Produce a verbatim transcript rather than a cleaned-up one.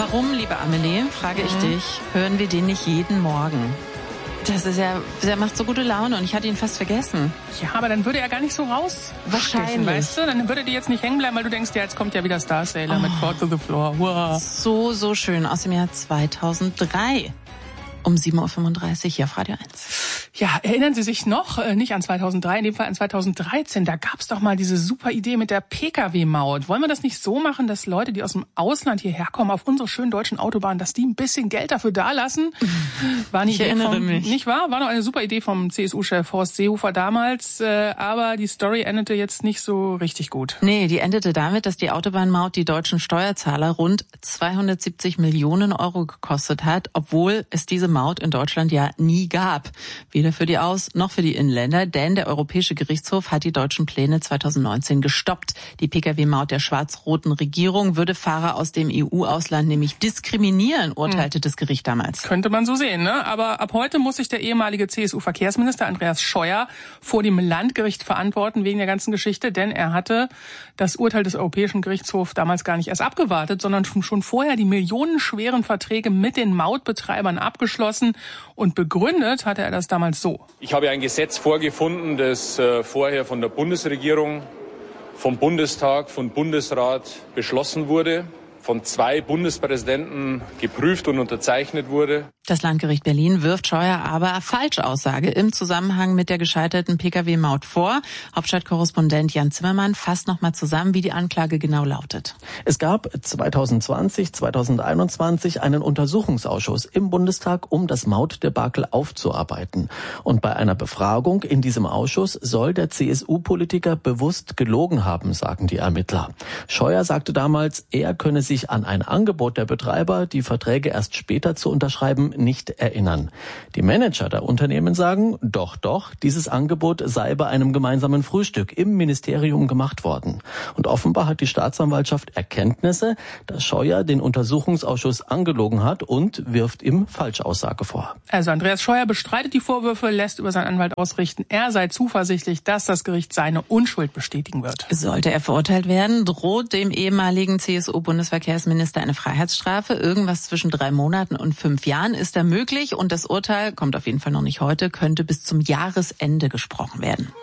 Warum, liebe Amelie, frage ich mhm. dich, hören wir den nicht jeden Morgen? Das ist ja, der macht so gute Laune und ich hatte ihn fast vergessen. Ja, aber dann würde er gar nicht so raus. Wahrscheinlich. Weißt du, dann würde die jetzt nicht hängen bleiben, weil du denkst, ja, jetzt kommt ja wieder Star Sailor oh. mit Fall to the Floor. Wow. So, so schön. Aus dem Jahr zweitausenddrei. Um sieben Uhr fünfunddreißig hier auf Radio eins. Ja, erinnern Sie sich noch, äh, nicht an zweitausenddrei, in dem Fall an zweitausenddreizehn, da gab's doch mal diese super Idee mit der Pkw-Maut. Wollen wir das nicht so machen, dass Leute, die aus dem Ausland hierher kommen, auf unsere schönen deutschen Autobahnen, dass die ein bisschen Geld dafür dalassen? War eine ich Idee erinnere vom, mich. Nicht wahr? War doch eine super Idee vom C S U-Chef Horst Seehofer damals, äh, aber die Story endete jetzt nicht so richtig gut. Nee, die endete damit, dass die Autobahnmaut die deutschen Steuerzahler rund zweihundertsiebzig Millionen Euro gekostet hat, obwohl es diese Maut in Deutschland ja nie gab. Weder für die Aus- noch für die Inländer, denn der Europäische Gerichtshof hat die deutschen Pläne zweitausendneunzehn gestoppt. Die Pkw-Maut der schwarz-roten Regierung würde Fahrer aus dem E U-Ausland nämlich diskriminieren, urteilte hm. das Gericht damals. Könnte man so sehen, ne? Aber ab heute muss sich der ehemalige C S U-Verkehrsminister Andreas Scheuer vor dem Landgericht verantworten wegen der ganzen Geschichte, denn er hatte das Urteil des Europäischen Gerichtshofs damals gar nicht erst abgewartet, sondern schon vorher die millionenschweren Verträge mit den Mautbetreibern abgeschlossen. Und begründet hatte er das damals so. Ich habe ein Gesetz vorgefunden, das äh, vorher von der Bundesregierung, vom Bundestag, vom Bundesrat beschlossen wurde, von zwei Bundespräsidenten geprüft und unterzeichnet wurde. Das Landgericht Berlin wirft Scheuer aber Falschaussage im Zusammenhang mit der gescheiterten Pkw-Maut vor. Hauptstadtkorrespondent Jan Zimmermann fasst nochmal zusammen, wie die Anklage genau lautet. Es gab zweitausendzwanzig, zweitausendeinundzwanzig einen Untersuchungsausschuss im Bundestag, um das Mautdebakel aufzuarbeiten. Und bei einer Befragung in diesem Ausschuss soll der C S U-Politiker bewusst gelogen haben, sagen die Ermittler. Scheuer sagte damals, er könne sich an ein Angebot der Betreiber, die Verträge erst später zu unterschreiben, nicht erinnern. Die Manager der Unternehmen sagen, doch, doch, dieses Angebot sei bei einem gemeinsamen Frühstück im Ministerium gemacht worden. Und offenbar hat die Staatsanwaltschaft Erkenntnisse, dass Scheuer den Untersuchungsausschuss angelogen hat und wirft ihm Falschaussage vor. Also Andreas Scheuer bestreitet die Vorwürfe, lässt über seinen Anwalt ausrichten, er sei zuversichtlich, dass das Gericht seine Unschuld bestätigen wird. Sollte er verurteilt werden, droht dem ehemaligen C S U-Bundesverkehrsminister eine Freiheitsstrafe. Irgendwas zwischen drei Monaten und fünf Jahren ist da möglich und das Urteil, kommt auf jeden Fall noch nicht heute, könnte bis zum Jahresende gesprochen werden.